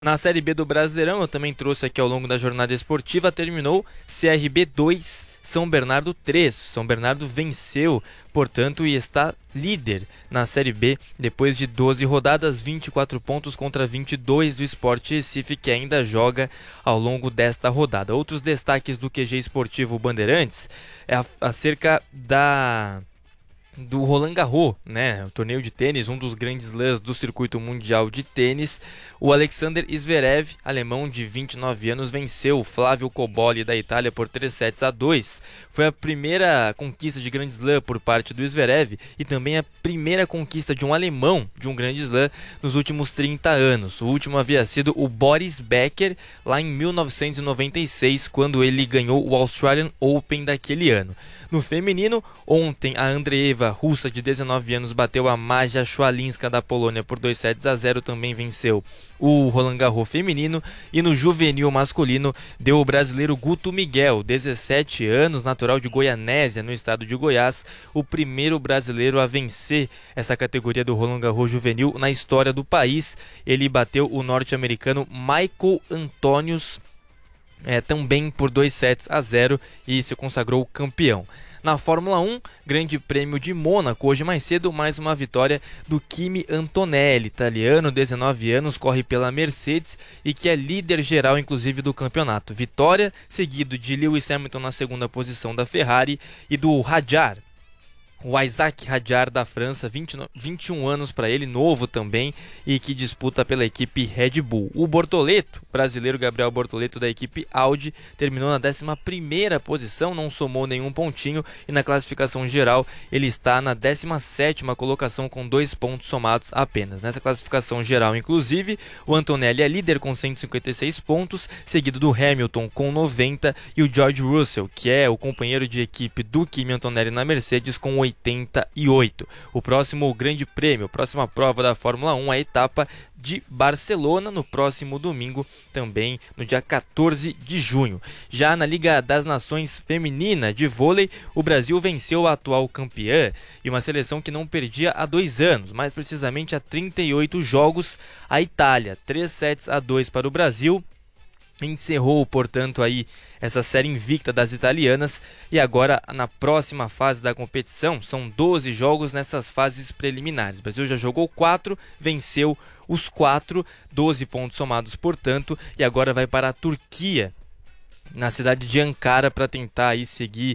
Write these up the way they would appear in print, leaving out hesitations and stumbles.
Na Série B do Brasileirão, eu também trouxe aqui ao longo da jornada esportiva, terminou CRB 2, São Bernardo 3. São Bernardo venceu, portanto, e está líder na Série B depois de 12 rodadas, 24 pontos contra 22 do Sport Recife, que ainda joga ao longo desta rodada. Outros destaques do QG Esportivo Bandeirantes é acerca do Roland Garros, né? O torneio de tênis, um dos grandes slams do circuito mundial de tênis. O Alexander Zverev, alemão de 29 anos, venceu o Flávio Cobolli da Itália por 3-2. Foi a primeira conquista de grande slam por parte do Zverev e também a primeira conquista de um alemão de um grande slam nos últimos 30 anos. O último havia sido o Boris Becker lá em 1996, quando ele ganhou o Australian Open daquele ano. No feminino, ontem a Andreeva, russa de 19 anos, bateu a Maja Szwalinska da Polônia por 2-0, também venceu o Roland Garros feminino. E no juvenil masculino, deu o brasileiro Guto Miguel, 17 anos, natural de Goianésia, no estado de Goiás, o primeiro brasileiro a vencer essa categoria do Roland Garros juvenil na história do país. Ele bateu o norte-americano Michael Antonius, também por 2-0 e se consagrou campeão. Na Fórmula 1, Grande Prêmio de Mônaco, hoje mais cedo, mais uma vitória do Kimi Antonelli, italiano, 19 anos, corre pela Mercedes e que é líder geral, inclusive, do campeonato. Vitória, seguido de Lewis Hamilton na segunda posição da Ferrari e do Hadjar, o Isaac Hadjar da França, 21 anos para ele, novo também, e que disputa pela equipe Red Bull. O Bortoleto, brasileiro Gabriel Bortoleto da equipe Audi, terminou na 11ª posição, não somou nenhum pontinho, e na classificação geral ele está na 17ª colocação com 2 pontos somados apenas. Nessa classificação geral, inclusive, o Antonelli é líder com 156 pontos, seguido do Hamilton com 90 e o George Russell, que é o companheiro de equipe do Kimi Antonelli na Mercedes, com 88. O próximo grande prêmio, a próxima prova da Fórmula 1, a etapa de Barcelona, no próximo domingo, também no dia 14 de junho. Já na Liga das Nações Feminina de vôlei, o Brasil venceu a atual campeã e uma seleção que não perdia há 2 anos, mais precisamente há 38 jogos, a Itália. 3-2 para o Brasil. Encerrou, portanto, aí essa série invicta das italianas, e agora na próxima fase da competição são 12 jogos nessas fases preliminares. O Brasil já jogou 4, venceu os 4, 12 pontos somados, portanto, e agora vai para a Turquia, na cidade de Ankara, para tentar aí seguir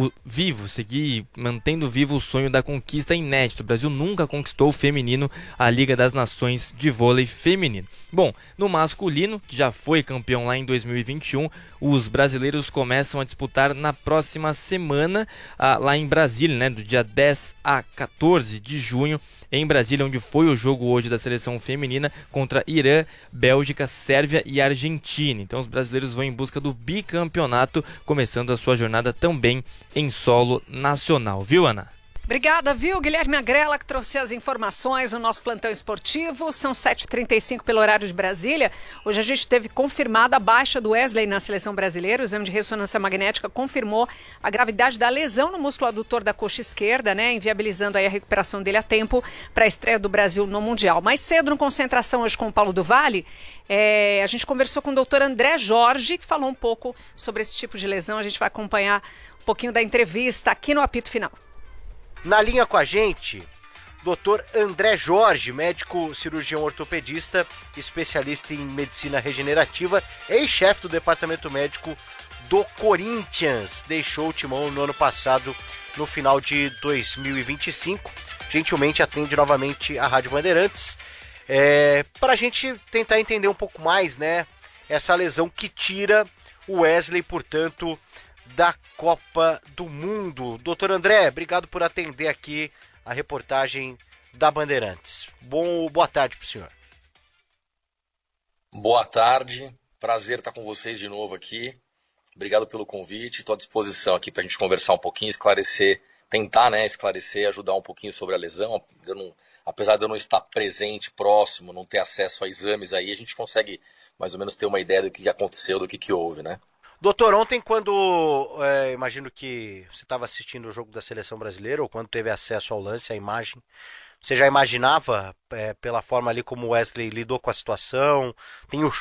mantendo vivo o sonho da conquista inédita. O Brasil nunca conquistou o feminino, a Liga das Nações de vôlei feminino. Bom, no masculino, que já foi campeão lá em 2021, os brasileiros começam a disputar na próxima semana, lá em Brasília, né, do dia 10 a 14 de junho, em Brasília, onde foi o jogo hoje da seleção feminina contra Irã, Bélgica, Sérvia e Argentina. Então os brasileiros vão em busca do bicampeonato, começando a sua jornada também em solo nacional. Viu, Ana? Obrigada, viu? Guilherme Agrela, que trouxe as informações no nosso plantão esportivo. São 7h35 pelo horário de Brasília. Hoje a gente teve confirmada a baixa do Wesley na seleção brasileira. O exame de ressonância magnética confirmou a gravidade da lesão no músculo adutor da coxa esquerda, né? Inviabilizando aí a recuperação dele a tempo para a estreia do Brasil no Mundial. Mais cedo, no Concentração, hoje com o Paulo do Vale, a gente conversou com o doutor André Jorge, que falou um pouco sobre esse tipo de lesão. A gente vai acompanhar um pouquinho da entrevista aqui no Apito Final. Na linha com a gente, Dr. André Jorge, médico cirurgião ortopedista, especialista em medicina regenerativa, ex-chefe do departamento médico do Corinthians. Deixou o timão no ano passado, no final de 2025. Gentilmente atende novamente a Rádio Bandeirantes. Para a gente tentar entender um pouco mais, né, essa lesão que tira o Wesley, portanto, da Copa do Mundo. Doutor André, obrigado por atender aqui a reportagem da Bandeirantes. Boa tarde para o senhor. Boa tarde, prazer estar com vocês de novo aqui. Obrigado pelo convite, estou à disposição aqui para a gente conversar um pouquinho, esclarecer, tentar, né, esclarecer, ajudar um pouquinho sobre a lesão. Apesar de eu não estar presente, próximo, não ter acesso a exames aí, a gente consegue mais ou menos ter uma ideia do que aconteceu, do que houve, né? Doutor, ontem quando, imagino que você estava assistindo o jogo da Seleção Brasileira, ou quando teve acesso ao lance, à imagem Você já imaginava, pela forma ali como o Wesley lidou com a situação? Tem o